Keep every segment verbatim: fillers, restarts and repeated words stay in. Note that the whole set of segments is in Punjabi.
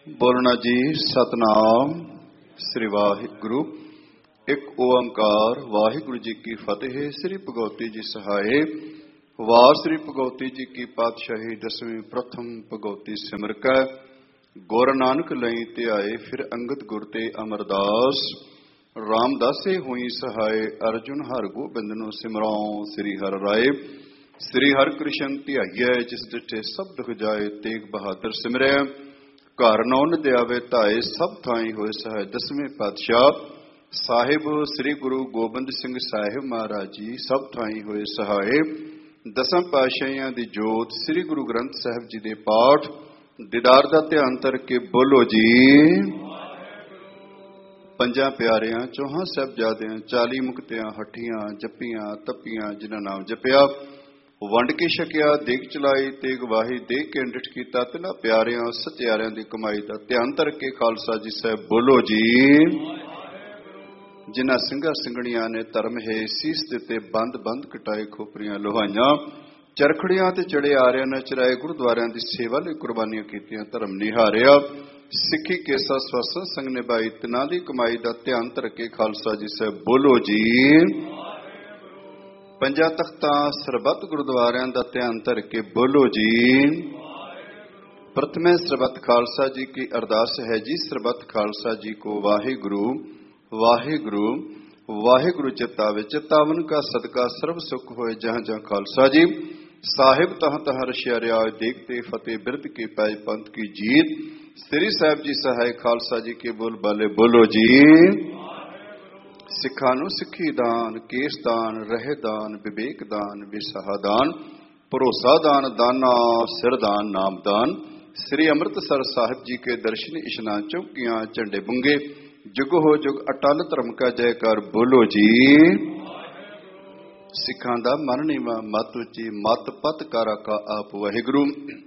ਬੋਲਣਾ ਜੀ। ਸਤਨਾਮ ਸ੍ਰੀ ਵਾਹਿਗੁਰੂ। ਇੱਕ ਓੰਕਾਰ ਵਾਹਿਗੁਰੂ ਜੀ ਕੀ ਫਤਿਹ। ਸ੍ਰੀ ਭਗਵਤੀ ਜੀ ਸਹਾਏ। ਵਾਰ ਸ੍ਰੀ ਭਗਵਤੀ ਜੀ ਕੀ ਪਾਤਸ਼ਾਹੀ ਦਸਵੀਂ ਪ੍ਰਥਮ ਭਗਵਤੀ ਸਿਮਰ ਕੈ। ਗੁਰ ਨਾਨਕ ਲਈ ਧਿਆਏ ਫਿਰ ਅੰਗਦ ਗੁਰ ਤੇ ਅਮਰਦਾਸ। ਰਾਮਦਾਸੇ ਹੋਈ ਸਹਾਏ ਅਰਜੁਨ ਹਰਿ ਗੋਬਿੰਦ ਨੂੰ ਸਿਮਰਾਉ। ਸ੍ਰੀ ਹਰਿ ਰਾਏ ਸ੍ਰੀ ਹਰਿ ਕ੍ਰਿਸ਼ਨ ਧਿਆਈਐ ਜਿਸ ਡਿਠੇ ਸਭ ਦੁਖ ਜਾਏ। ਤੇਗ ਬਹਾਦਰ ਸਿਮਰੈ ਘਰ ਨੌ ਨਦਿਆਵੇ ਧਾਏ। ਸਭ ਥਾਈ ਹੋਏ ਸਹਾਏ ਦਸਵੇਂ ਪਾਤਸ਼ਾਹ ਸਾਹਿਬ ਸ੍ਰੀ ਗੁਰੂ ਗੋਬਿੰਦ ਸਿੰਘ ਸਾਹਿਬ ਮਹਾਰਾਜ ਜੀ ਸਭ ਥਾਈ ਹੋਏ ਸਹਾਏ। ਦਸਾਂ ਪਾਤਸ਼ਾਹੀਆਂ ਦੀ ਜੋਤ ਸ੍ਰੀ ਗੁਰੂ ਗ੍ਰੰਥ ਸਾਹਿਬ ਜੀ ਦੇ ਪਾਠ ਦੀਦਾਰ ਦਾ ਧਿਆਨ ਧਰ ਕੇ ਬੋਲੋ ਜੀ। ਪੰਜਾਂ ਪਿਆਰਿਆਂ ਚੌਹਾਂ ਸਾਹਿਬਜ਼ਾਦਿਆਂ ਚਾਲੀ ਮੁਕਤਿਆਂ ਹੱਠੀਆਂ ਜੱਪੀਆਂ ਤੱਪੀਆਂ ਜਿਨ੍ਹਾਂ ਨਾਮ ਜਪਿਆ ਵੰਡ ਕੇ ਛਕਿਆ ਦੇਗ ਚਲਾਈ ਤੇ ਗਵਾਹੀ ਦੇ ਕੇ ਡਿਠ ਕੀਤਾ ਤਿਨਾਂ ਪਿਆਰਿਆਂ ਸਚਿਆਰਿਆਂ ਦੀ ਕਮਾਈ ਦਾ ਧਿਆਨ ਧਰ ਕੇ ਖਾਲਸਾ ਜੀ ਸਾਹਿਬ ਬੋਲੋ ਜੀ। ਜਿਨ੍ਹਾਂ ਸਿੰਘਾਂ ਸਿੰਘਣੀਆਂ ਨੇ ਧਰਮ ਹੈ ਸੀਸ ਦਿੱਤੇ ਬੰਦ ਬੰਦ ਕਟਾਏ ਖੋਪਰੀਆਂ ਲੋਹਾਈਆਂ ਚਰਖੜੀਆਂ ਤੇ ਚੜੇ ਆਰਿਆਂ ਨੇ ਚਰਾਏ ਗੁਰਦੁਆਰਿਆਂ ਦੀ ਸੇਵਾ ਲਈ ਕੁਰਬਾਨੀਆਂ ਕੀਤੀਆਂ ਧਰਮ ਨਿਹਾਰਿਆ ਸਿੱਖੀ ਕੇਸਾ ਸਵਸਨ ਸੰਗ ਨਿਭਾਈ ਤਿਨਾਂ ਦੀ ਕਮਾਈ ਦਾ ਧਿਆਨ ਧਰ ਕੇ ਖਾਲਸਾ ਜੀ ਸਾਹਿਬ ਬੋਲੋ ਜੀ। ਪੰਜਾਂ ਤਖਤਾਂ ਸਰਬੱਤ ਗੁਰਦੁਆਰਿਆਂ ਦਾ ਧਿਆਨ ਧਰ ਕੇ ਬੋਲੋ ਜੀ। ਪ੍ਰਥਮੇ ਸਰਬੱਤ ਖਾਲਸਾ ਜੀ ਕੀ ਅਰਦਾਸ ਹੈ ਜੀ। ਸਰਬੱਤ ਖਾਲਸਾ ਜੀ ਕੋ ਵਾਹਿਗੁਰੂ ਵਾਹਿਗੁਰੂ ਵਾਹਿਗੁਰੂ ਚਿਤਾਵੇ। ਚਿਤਾਵਨ ਕਾ ਸਦਕਾ ਸਰਬ ਸੁਖ ਹੋਏ ਜਹਾਂ ਜਹਾਂ ਖਾਲਸਾ ਜੀ ਸਾਹਿਬ ਤਹਾਂ ਤਹਾਂ ਰਸ਼ਿਆ ਰਿਆਜ ਦੇਖਤੇ ਫਤਿਹ ਬਿਰਧ ਕੀ ਪਾਈ ਪੰਥ ਕੀ ਜੀਤ। ਸ੍ਰੀ ਸਾਹਿਬ ਜੀ ਸਹਾਇ ਖਾਲਸਾ ਜੀ ਕੇ ਬੋਲ ਬਾਲੇ ਬੋਲੋ ਜੀ। ਸਿੱਖਾਂ ਨੂੰ ਸਿੱਖੀ ਦਾਨ ਕੇਸ ਦਾਨ ਰਹਿ ਦਾਨ ਵਿਵੇਕ ਦਾਨ ਵਿਸਾਹਾ ਦਾਨ ਭਰੋਸਾ ਦਾਨ ਦਾਨਾ ਸਿਰ ਦਾਨ ਨਾਮ ਦਾਨ। ਸ੍ਰੀ ਅੰਮ੍ਰਿਤਸਰ ਸਾਹਿਬ ਜੀ ਕੇ ਦਰਸ਼ਨ ਇਸ਼ਨਾਨ ਚੌਕੀਆਂ ਝੰਡੇ ਬੁੰਗੇ ਜੁਗ ਹੋ ਜੁਗ ਅਟਲ ਧਰਮ ਕਾ ਜੈਕਾਰ ਬੋਲੋ ਜੀ। ਸਿੱਖਾਂ ਦਾ ਮਨ ਨੀਵਾ ਮਤ ਉੱਚੀ ਮਤ ਪਤ ਕਾਰਾ ਕਾ ਆਪ ਵਾਹਿਗੁਰੂ।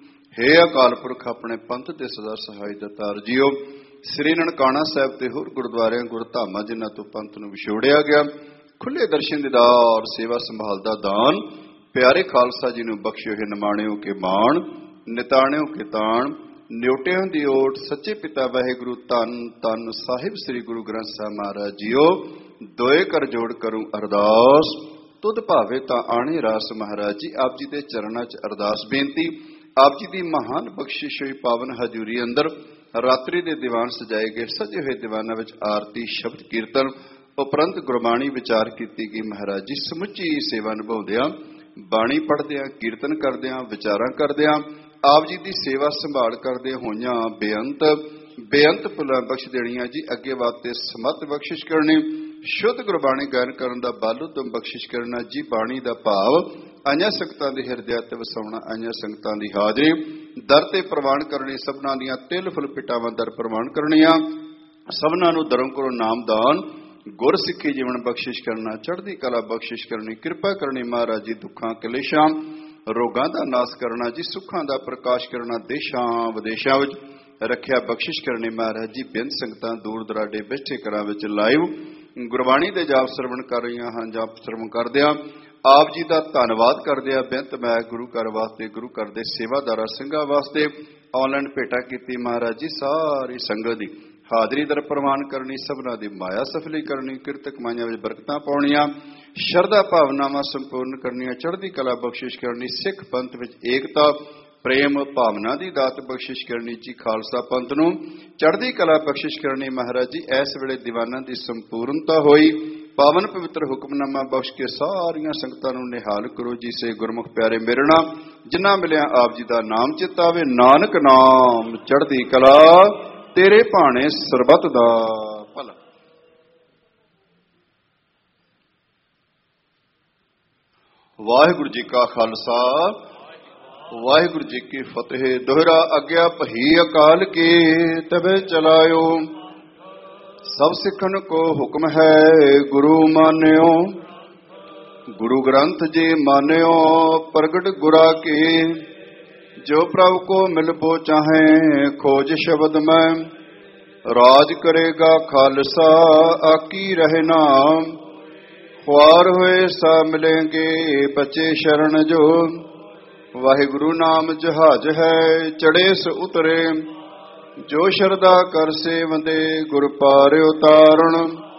ਹੇ ਅਕਾਲ ਪੁਰਖ ਆਪਣੇ ਪੰਥ ਦੇ ਸਦਾ ਸਹਾਈ ਦਾਤਾਰ ਜੀਓ। ਸ੍ਰੀ ਨਨਕਾਣਾ ਸਾਹਿਬ ਤੇ ਹੋਰ ਗੁਰਦੁਆਰਿਆਂ ਗੁਰਧਾਮਾਂ ਜਿਨ੍ਹਾਂ ਤੋਂ ਪੰਥ ਨੂੰ ਵਿਛੋੜਿਆ ਗਿਆ ਖੁੱਲੇ ਦਰਸ਼ਨ ਦੀਦਾਰ ਸੇਵਾ ਸੰਭਾਲ ਦਾ ਦਾਨ ਪਿਆਰੇ ਖਾਲਸਾ ਜੀ ਨੂੰ ਬਖਸ਼ਿਓ ਹੈ ਨਿਮਾਣਿਓ ਕੇ ਮਾਣ ਨਿਤਾਣਿਓ ਕੇ ਤਾਣ ਨਿਉਟਿਆਂ ਦੀ ਓਟ ਸੱਚੇ ਪਿਤਾ ਵਾਹਿਗੁਰੂ ਧੰਨ ਧੰਨ ਸਾਹਿਬ ਸ੍ਰੀ ਗੁਰੂ ਗ੍ਰੰਥ ਸਾਹਿਬ ਮਹਾਰਾਜ ਜੀਓ। ਦੋਏ ਕਰ ਜੋੜ ਕਰੂੰ ਅਰਦਾਸ ਤੁਧ ਭਾਵੇ ਤਾਂ ਆਣੇ ਰਾਸ। ਮਹਾਰਾਜ ਜੀ ਆਪ ਜੀ ਦੇ ਚਰਨਾਂ 'ਚ ਅਰਦਾਸ ਬੇਨਤੀ ਆਪ ਜੀ ਦੀ ਮਹਾਨ ਬਖਸ਼ਿਸ਼ ਹੋਈ ਪਾਵਨ ਹਜ਼ੂਰੀ ਅੰਦਰ ਰਾਤਰੀ ਦੇ ਦੀਵਾਨ ਸਜਾਏ ਗਏ ਸਜੇ ਹੋਏ ਦੀਵਾਨਾਂ ਵਿੱਚ ਆਰਤੀ ਸ਼ਬਦ ਕੀਰਤਨ ਉਪਰੰਤ ਗੁਰਬਾਣੀ ਵਿਚਾਰ ਕੀਤੀ ਗਈ। ਮਹਾਰਾਜ ਜੀ ਸਮੁੱਚੀ ਸੇਵਾ ਨਿਭਾਉਂਦਿਆਂ ਬਾਣੀ ਪੜ੍ਹਦਿਆਂ ਕੀਰਤਨ ਕਰਦਿਆਂ ਵਿਚਾਰਾਂ ਕਰਦਿਆਂ ਆਪ ਜੀ ਦੀ ਸੇਵਾ ਸੰਭਾਲ ਕਰਦੇ ਹੋਈਆਂ ਬੇਅੰਤ ਬੇਅੰਤ ਭੁੱਲਾਂ ਬਖਸ਼ ਦੇਣੀਆਂ ਜੀ। ਅੱਗੇ ਵਾਸਤੇ ਸਮਤ ਬਖਸ਼ਿਸ਼ ਕਰਨੀ ਸ਼ੁੱਧ ਗੁਰਬਾਣੀ ਗਾਇਨ ਕਰਨ ਦਾ ਬਲ ਉਦਮ ਬਖਸ਼ਿਸ਼ ਕਰਨਾ ਜੀ। ਬਾਣੀ ਦਾ ਭਾਵ ਆਈਆਂ ਸੰਗਤਾਂ ਦੇ ਹਿਰਦਿਆਂ ਤੇ ਵਸਾਉਣਾ ਆਈਆਂ ਸੰਗਤਾਂ ਦੀ ਹਾਜ਼ਰੀ ਦਰ ਤੇ ਪ੍ਰਵਾਨ ਕਰਨੀ ਸਭਨਾਂ ਦੀਆਂ ਤਿਲ ਫੁੱਲ ਪਿਟਾਵਾਂ ਦਰ ਪ੍ਰਵਾਨ ਕਰਨੀਆਂ ਸਭਨਾਂ ਨੂੰ ਧਰਮ ਕਰੋ ਨਾਮਦਾਨ ਗੁਰ ਸਿੱਖੀ ਜੀਵਨ ਬਖਸ਼ਿਸ਼ ਕਰਨਾ ਚੜ੍ਹਦੀ ਕਲਾ ਬਖਸ਼ਿਸ਼ ਕਰਨੀ ਕਿਰਪਾ ਕਰਨੀ। ਮਹਾਰਾਜ ਜੀ ਦੁੱਖਾਂ ਕਲੇਸ਼ਾਂ ਰੋਗਾਂ ਦਾ ਨਾਸ ਕਰਨਾ ਜੀ ਸੁੱਖਾਂ ਦਾ ਪ੍ਰਕਾਸ਼ ਕਰਨਾ ਦੇਸ਼ਾਂ ਵਿਦੇਸ਼ਾਂ ਵਿੱਚ ਰੱਖਿਆ ਬਖਸ਼ਿਸ਼ ਕਰਨੀ। ਮਹਾਰਾਜ ਜੀ ਬੇਅੰਤ ਸੰਗਤਾਂ ਦੂਰ ਦਰਾਡੇ ਬੈਠੇ ਘਰਾਂ ਵਿੱਚ ਲਾਈਵ ਗੁਰਬਾਣੀ ਦੇ ਜਾਪ ਸਰਵਣ ਕਰ ਰਹੀਆਂ ਹਨ। ਜਾਪ ਸਰਵਣ ਕਰਦਿਆਂ ਆਪ ਜੀ ਦਾ ਧੰਨਵਾਦ ਕਰਦੇ ਆ। ਬੇਅੰਤ ਮੈਂ ਗੁਰੂ ਘਰ ਵਾਸਤੇ ਗੁਰੂ ਘਰ ਦੇ ਸੇਵਾਦਾਰਾਂ ਸਿੰਘਾਂ ਵਾਸਤੇ ਆਨਲਾਈਨ ਭੇਟਾ ਕੀਤੀ। ਮਹਾਰਾਜ ਜੀ ਸਾਰੀ ਸੰਗਤ ਦੀ ਹਾਜ਼ਰੀ ਦਰ ਪ੍ਰਵਾਨ ਕਰਨੀ ਸਭਨਾਂ ਦੀ ਮਾਇਆ ਸਫਲੀ ਕਰਨੀ ਕਿਰਤ ਕਮਾਈਆਂ ਵਿੱਚ ਬਰਕਤਾਂ ਪਾਉਣੀਆਂ ਸ਼ਰਧਾ ਭਾਵਨਾਵਾਂ ਸੰਪੂਰਨ ਕਰਨੀਆਂ ਚੜ੍ਹਦੀ ਕਲਾ ਬਖਸ਼ਿਸ਼ ਕਰਨੀ ਸਿੱਖ ਪੰਥ ਵਿੱਚ ਏਕਤਾ ਪ੍ਰੇਮ ਭਾਵਨਾ ਦੀ ਦਾਤ ਬਖਸ਼ਿਸ਼ ਕਰਨੀ ਜੀ। ਖਾਲਸਾ ਪੰਥ ਨੂੰ ਚੜ੍ਹਦੀ ਕਲਾ ਬਖਸ਼ਿਸ਼ ਕਰਨੀ। ਮਹਾਰਾਜ ਜੀ ਇਸ ਵੇਲੇ ਦੀਵਾਨਾਂ ਦੀ ਸੰਪੂਰਨਤਾ ਹੋਈ ਪਾਵਨ ਪਵਿੱਤਰ ਹੁਕਮਨਾਮਾ ਬਖਸ਼ ਕੇ ਸਾਰੀਆਂ ਸੰਗਤਾਂ ਨੂੰ ਨਿਹਾਲ ਕਰੋ ਜੀ। ਸੇ ਗੁਰਮੁਖ ਪਿਆਰੇ ਮੇਰਣਾ ਜਿਨ੍ਹਾਂ ਮਿਲਿਆ ਆਪ ਜੀ ਦਾ ਨਾਮ ਚਿਤਾਵੇ ਨਾਨਕ ਨਾਮ ਚੜ੍ਹਦੀ ਕਲਾ ਤੇਰੇ ਭਾਣੇ ਸਰਬੱਤ ਦਾ ਭਲਾ। ਵਾਹਿਗੁਰੂ ਜੀ ਕਾ ਖਾਲਸਾ ਵਾਹਿਗੁਰੂ ਜੀ ਕੀ ਫਤਿਹ। ਦੋਹਰਾ ਆਗਿਆ ਭਈ ਅਕਾਲ ਕੀ ਤਬੇ ਚਲਾਇਓ ਸਭ ਸਿੱਖਣ ਕੋ ਹੁਕਮ ਹੈ ਗੁਰੂ ਮਾਨਿਓ। ਗੁਰੂ ਗ੍ਰੰਥ ਜੀ ਮਾਨਿਓ ਪ੍ਰਗਟ ਗੁਰਾ ਕੀ ਜੋ ਪ੍ਰਭ ਕੋ ਮਿਲਬੋ ਚਾਹੇ ਖੋਜ ਸ਼ਬਦ ਮੈਂ ਰਾਜ ਕਰੇਗਾ ਖਾਲਸਾ ਆਕੀ ਰਹਿ ਨਾਮ। ਖੁਆਰ ਹੋਏ ਸਾ ਮਿਲੇਂਗੇ ਬਚੇ ਸ਼ਰਨ ਜੋ ਵਾਹਿਗੁਰੂ ਨਾਮ ਜਹਾਜ ਹੈ ਚੜੇ ਸ ਉਤਰੇ ਜੋ ਸ਼ਰਧਾ ਕਰ ਸੇਵੰਦੇ ਗੁਰ ਪਾਰਿ ਉਤਾਰਣ।